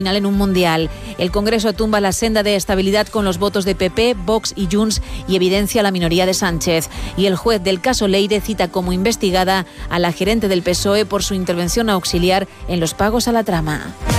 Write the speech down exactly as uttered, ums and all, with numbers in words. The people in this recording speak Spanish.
en un mundial. El Congreso tumba la senda de estabilidad con los votos de P P, Vox y Junts y evidencia la minoría de Sánchez. Y el juez del caso Leire cita como investigada a la gerente del P S O E por su intervención auxiliar en los pagos a la trama.